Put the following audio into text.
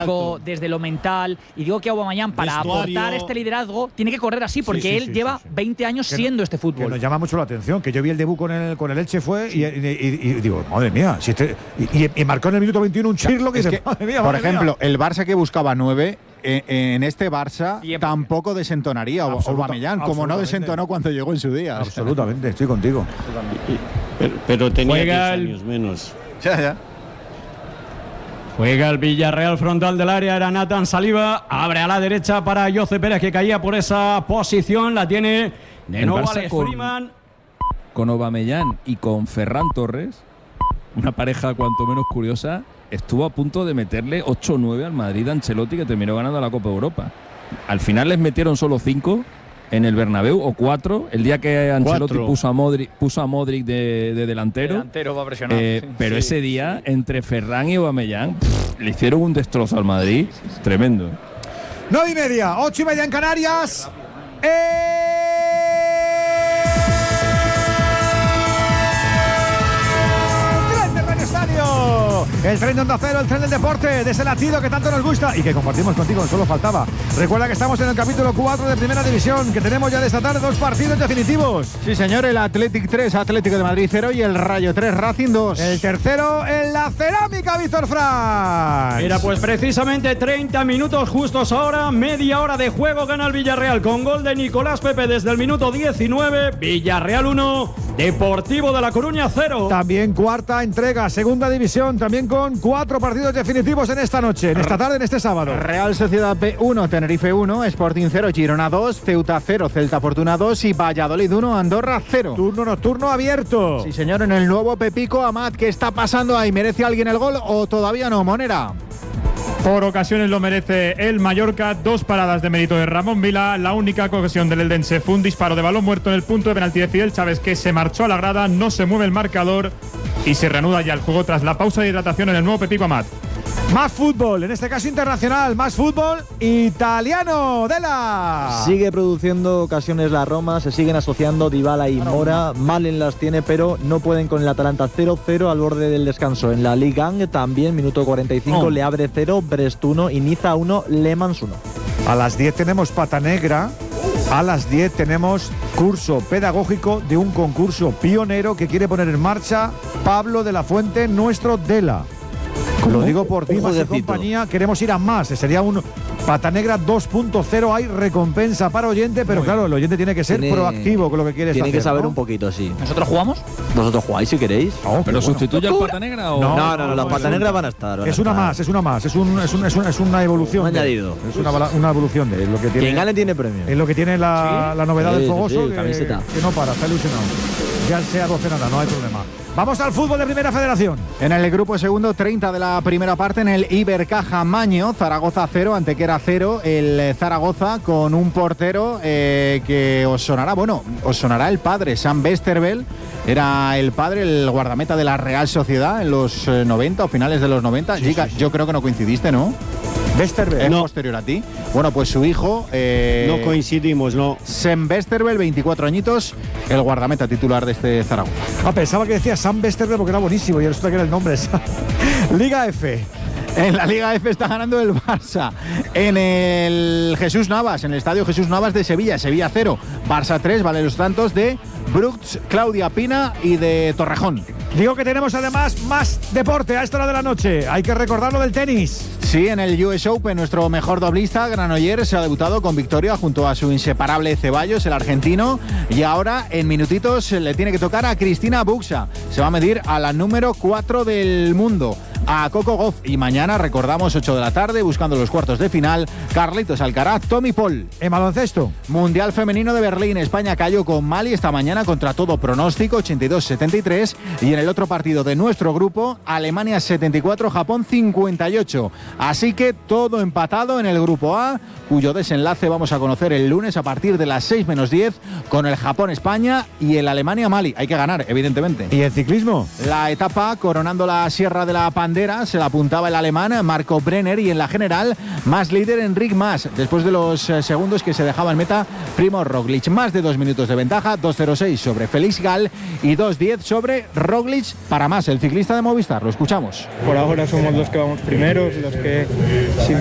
desde lo mental, y digo que Aubameyang para aportar este liderazgo tiene que correr así, porque él lleva 20 años siendo este fútbol. Que nos llama mucho la atención, que yo vi el debut con el Elche y digo, madre mía, si y marcó en el minuto 21 un chirlo que dice, madre mía, por ejemplo, el Barça que buscaba 9, en este Barça tampoco desentonaría Aubameyang, como no desentonó cuando llegó en su día. Absolutamente, estoy contigo. Pero tenía 10 años menos. Ya. Juega el Villarreal frontal del área, era Nathan Saliba, abre a la derecha para Jose Pérez, que caía por esa posición, la tiene de nuevo Alex Freeman. Con Aubameyang y con Ferran Torres, una pareja cuanto menos curiosa, estuvo a punto de meterle 8-9 al Madrid de Ancelotti, que terminó ganando la Copa de Europa. Al final les metieron solo 5 en el Bernabéu, o 4, el día que Ancelotti puso a Modric de delantero. Delantero va a presionar. Pero ese día, entre Ferran y Aubameyang, le hicieron un destrozo al Madrid. Tremendo. 9:30, 8:30 en Canarias. El tren de Onda Cero, el tren del deporte, de ese latido que tanto nos gusta y que compartimos contigo, solo faltaba. Recuerda que estamos en el capítulo 4 de Primera División, que tenemos ya de esta tarde 2 partidos definitivos. Sí, señor, el Athletic 3, Atlético de Madrid 0 y el Rayo 3, Racing 2. El tercero en la cerámica, Víctor Franz. Era pues precisamente 30 minutos justos ahora, media hora de juego, gana el Villarreal con gol de Nicolás Pepe desde el minuto 19, Villarreal 1, Deportivo de La Coruña 0. También cuarta entrega, Segunda División, también con 4 partidos definitivos en esta noche, en esta tarde, en este sábado. Real Sociedad B 1, Tenerife 1, Sporting 0, Girona 2, Ceuta 0, Celta Fortuna 2 y Valladolid 1, Andorra 0. Turno nocturno abierto. Sí, señor, en el nuevo Pepico Amat. ¿Qué está pasando ahí? ¿Merece alguien el gol o todavía no, Monera? Por ocasiones lo merece el Mallorca, 2 paradas de mérito de Ramón Vila. La única ocasión del Eldense fue un disparo de balón muerto en el punto de penalti de Fidel Chávez, que se marchó a la grada, no se mueve el marcador y se reanuda ya el juego tras la pausa de hidratación en el nuevo Pepico Amat. Más fútbol, en este caso internacional, más fútbol italiano. Dela. Sigue produciendo ocasiones la Roma, se siguen asociando Dybala y Mora. Malen las tiene, pero no pueden con el Atalanta. 0-0 al borde del descanso. En la Ligue 1 también, minuto 45, Le Havre 0, Brest 1 y Niza 1, Le Mans 1. A las 10 tenemos Pata Negra. A las 10 tenemos curso pedagógico de un concurso pionero que quiere poner en marcha Pablo de la Fuente, nuestro Dela. Lo digo por ti, más de compañía, queremos ir a más. Sería un Pata Negra 2.0. Hay recompensa para oyente, pero claro, el oyente tiene que ser proactivo con lo que quiere hacer. Tiene que saber, ¿no? Un poquito, sí. ¿Nosotros jugamos? Vosotros jugáis si queréis. ¿Pero sustituye al Pata Negra o...? No, las Pata Negras van a estar. Es una más. Es una evolución. Un añadido. Es una evolución de lo que tiene. Quien gane tiene premio. Es lo que tiene la novedad del Fogoso, camiseta. Que no para, está ilusionado. Ya sea 12 nada, no hay problema. Vamos al fútbol de Primera Federación. En el grupo segundo, 30 de la primera parte, en el Ibercaja Maño, Zaragoza 0, Antequera 0, el Zaragoza con un portero que os sonará el padre, Sam Westerveld, era el padre, el guardameta de la Real Sociedad en los 90 o finales de los 90. Sí, yo creo que no coincidiste, ¿no? Westerveld. ¿Es posterior a ti? Bueno, pues su hijo... no coincidimos, no. Sam Westerveld, 24 añitos, el guardameta titular de este Zaragoza. Pensaba que decía Sam Westerveld porque era buenísimo y resulta que era el nombre. Liga F. En la Liga F está ganando el Barça. En el Jesús Navas, en el estadio Jesús Navas de Sevilla. Sevilla 0, Barça 3, vale los tantos de Brooks, Claudia Pina y de Torrejón. Digo que tenemos además más deporte a esta hora de la noche. Hay que recordar lo del tenis. Sí, en el US Open, nuestro mejor doblista, Granollers, se ha debutado con victoria junto a su inseparable Ceballos, el argentino. Y ahora, en minutitos, le tiene que tocar a Cristina Buxa. Se va a medir a la número 4 del mundo, a Coco Gauff. Y mañana, recordamos, 8 de la tarde, buscando los cuartos de final, Carlitos Alcaraz, Tommy Paul. En baloncesto. Mundial Femenino de Berlín. España cayó con Mali esta mañana contra todo pronóstico, 82-73. Y en el otro partido de nuestro grupo, Alemania 74, Japón 58. Así que todo empatado en el grupo A, cuyo desenlace vamos a conocer el lunes a partir de las 6 menos 10 con el Japón-España y el Alemania-Mali. Hay que ganar, evidentemente. ¿Y el ciclismo? La etapa coronando la Sierra de la Pandemia bandera se la apuntaba el alemán Marco Brenner, y en la general más líder Enric Mas, después de los segundos que se dejaba en meta Primož Roglic. Más de 2 minutos de ventaja, 2:06 sobre Félix Gall y 2:10 sobre Roglic para Mas, el ciclista de Movistar. Lo escuchamos. Por ahora somos los que vamos primeros, los que